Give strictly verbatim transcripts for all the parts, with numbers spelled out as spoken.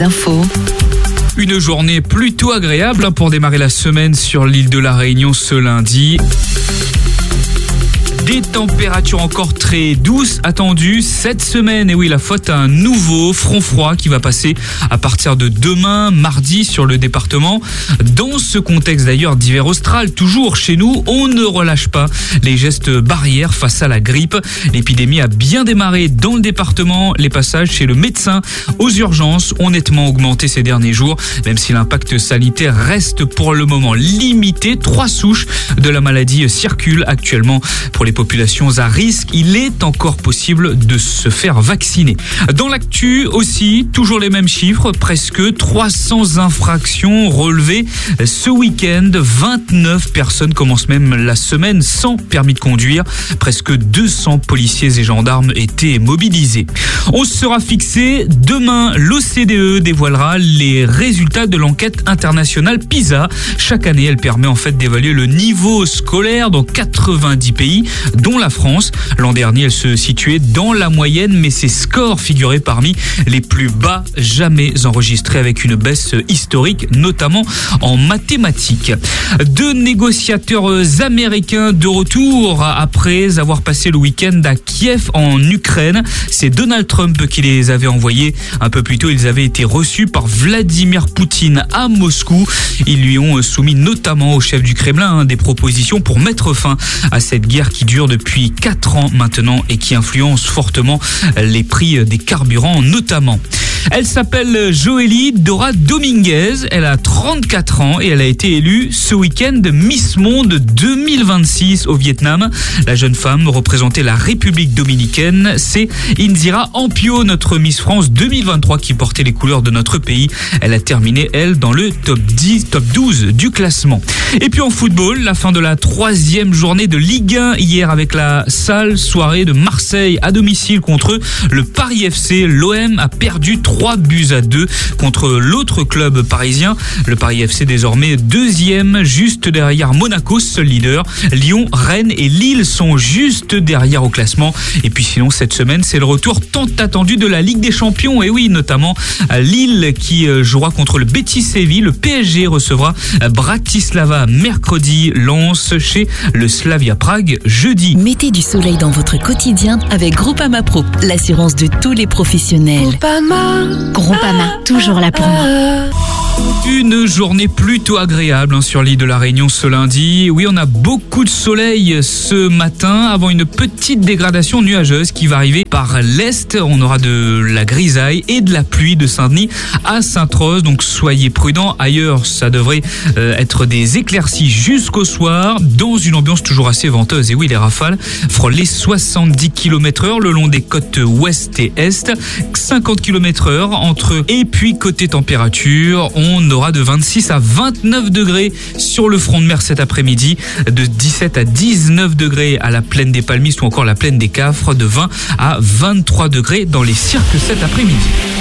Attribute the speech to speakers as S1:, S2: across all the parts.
S1: Info.
S2: Une journée plutôt agréable pour démarrer la semaine sur l'île de la Réunion ce lundi. Des températures encore très douces attendues cette semaine. Et oui, la faute à un nouveau front froid qui va passer à partir de demain, mardi, sur le département. Dans ce contexte d'ailleurs d'hiver austral, toujours chez nous, on ne relâche pas les gestes barrières face à la grippe. L'épidémie a bien démarré dans le département. Les passages chez le médecin aux urgences ont nettement augmenté ces derniers jours, même si l'impact sanitaire reste pour le moment limité. Trois souches de la maladie circulent actuellement. Pour les populations à risque, il est encore possible de se faire vacciner. Dans l'actu aussi, toujours les mêmes chiffres, presque trois cents infractions relevées ce week-end. vingt-neuf personnes commencent même la semaine sans permis de conduire. Presque deux cents policiers et gendarmes étaient mobilisés. On sera fixé demain. L'O C D E dévoilera les résultats de l'enquête internationale PISA. Chaque année, elle permet en fait d'évaluer le niveau scolaire dans quatre-vingt-dix pays, dont la France. L'an dernier, elle se situait dans la moyenne, mais ses scores figuraient parmi les plus bas jamais enregistrés, avec une baisse historique, notamment en mathématiques. Deux négociateurs américains de retour après avoir passé le week-end à Kiev en Ukraine. C'est Donald Trump qui les avait envoyés. Un peu plus tôt, ils avaient été reçus par Vladimir Poutine à Moscou. Ils lui ont soumis notamment au chef du Kremlin hein, des propositions pour mettre fin à cette guerre qui dure depuis quatre ans maintenant et qui influence fortement les prix des carburants notamment. Elle s'appelle Joélie Dora Dominguez, elle a trente-quatre ans et elle a été élue ce week-end Miss Monde deux mille vingt-six au Vietnam. La jeune femme représentait la République dominicaine. C'est Indira Ampio, notre Miss France deux mille vingt-trois, qui portait les couleurs de notre pays. Elle a terminé, elle, dans le top dix, top douze du classement. Et puis en football, la fin de la troisième journée de Ligue un hier avec la sale soirée de Marseille à domicile contre le Paris F C. L'O M a perdu trois buts à deux contre l'autre club parisien. Le Paris F C désormais deuxième, juste derrière Monaco, seul leader. Lyon, Rennes et Lille sont juste derrière au classement. Et puis sinon, cette semaine, c'est le retour tant attendu de la Ligue des Champions. Et oui, notamment Lille qui jouera contre le Betis Séville. Le P S G recevra Bratislava mercredi. Lens chez le Slavia Prague jeudi.
S1: Mettez du soleil dans votre quotidien avec Groupama Pro, l'assurance de tous les professionnels.
S3: Groupama,
S1: Groupama, toujours là pour moi.
S2: Une journée plutôt agréable hein, sur l'île de la Réunion ce lundi. Oui, on a beaucoup de soleil ce matin avant une petite dégradation nuageuse qui va arriver par l'est. On aura de la grisaille et de la pluie de Saint-Denis à Sainte-Rose. Donc soyez prudents. Ailleurs, ça devrait euh, être des éclaircies jusqu'au soir dans une ambiance toujours assez venteuse. Et oui, les rafales frôlent les soixante-dix kilomètres heure le long des côtes ouest et est. cinquante kilomètres heure entre eux. Et puis côté température, on aura de vingt-six à vingt-neuf degrés sur le front de mer cet après-midi, de dix-sept à dix-neuf degrés à la plaine des Palmistes ou encore la plaine des Cafres, de vingt à vingt-trois degrés dans les cirques cet après-midi.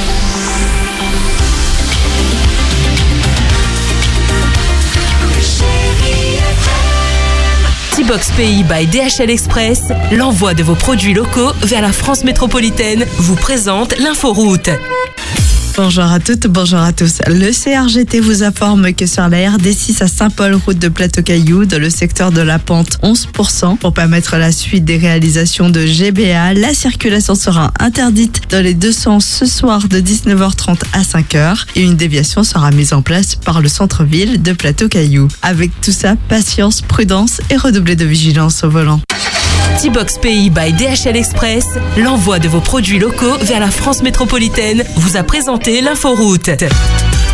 S4: T-Box Pays by D H L Express, l'envoi de vos produits locaux vers la France métropolitaine, vous présente l'inforoute.
S5: Bonjour à toutes, bonjour à tous. Le C R G T vous informe que sur la R D six à Saint-Paul, route de Plateau-Caillou, dans le secteur de la pente onze pour cent, pour permettre la suite des réalisations de G B A, la circulation sera interdite dans les deux sens ce soir de dix-neuf heures trente à cinq heures et une déviation sera mise en place par le centre-ville de Plateau-Caillou. Avec tout ça, patience, prudence et redoubler de vigilance au volant.
S4: T-Box Pays by D H L Express, l'envoi de vos produits locaux vers la France métropolitaine, vous a présenté l'inforoute.